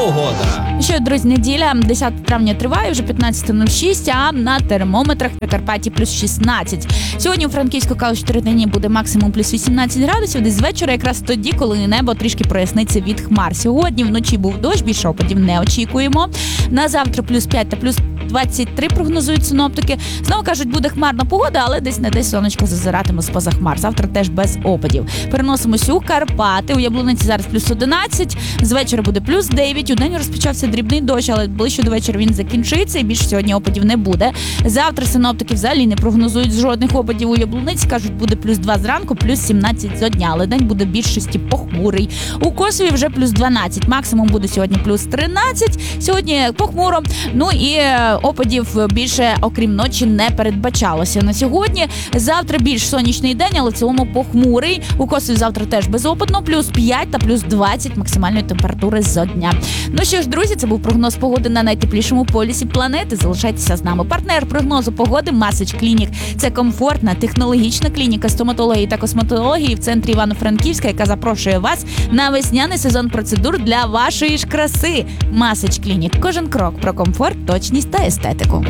погода. Що, друзі, неділя 10 травня триває, вже 15:06, а на термометрах в Прикарпатті плюс 16. Сьогодні у Франківську кажуть, що 4 дні буде максимум плюс 18 градусів, десь з вечора якраз тоді, коли небо трішки проясниться від хмар. Сьогодні вночі був дощ, більше опадів не очікуємо. На завтра плюс 5 та плюс 23 прогнозують синоптики. Знову кажуть, буде хмарна погода, але десь не десь сонечко зазиратиме з-поза хмар. Завтра теж без опадів. Переносимося у Карпати. У Яблуниці зараз плюс 11, з вечора буде плюс 9. У день розпочався дрібний дощ, але ближче до вечора він закінчиться і більше сьогодні опадів не буде. Завтра синоптики взагалі не прогнозують жодних опадів. У Яблуниці кажуть, буде плюс 2 зранку, плюс 17 зо дня, але день буде більшості похмурий. У Косові вже плюс 12, максимум буде сьогодні плюс 13. Сьогодні похмуро. Ну і опадів більше, окрім ночі, не передбачалося на сьогодні. Завтра більш сонячний день, але в цілому похмурий. У Косові завтра теж безопадно, плюс 5 та плюс 20 максимальної температури зо дня. Ну що ж, друзі, це був прогноз погоди на найтеплішому полюсі планети. Залишайтеся з нами. Партнер прогнозу погоди Масич Клінік. Це комфортна, технологічна клініка стоматології та косметології в центрі Івано-Франківська, яка запрошує вас на весняний сезон процедур для вашої ж краси. Масич Клінік. Кожен крок про комфорт, точність та естетику.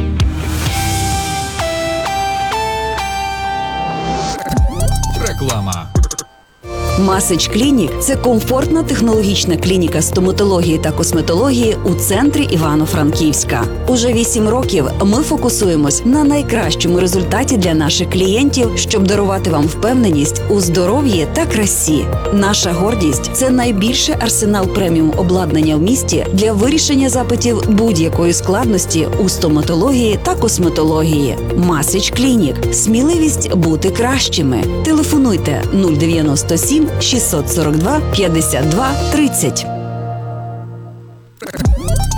Реклама. Масич Клінік – це комфортна технологічна клініка стоматології та косметології у центрі Івано-Франківська. Уже 8 років ми фокусуємось на найкращому результаті для наших клієнтів, щоб дарувати вам впевненість у здоров'ї та красі. Наша гордість – це найбільший арсенал преміум обладнання в місті для вирішення запитів будь-якої складності у стоматології та косметології. Масич Клінік – сміливість бути кращими. Телефонуйте 097 642 52 30.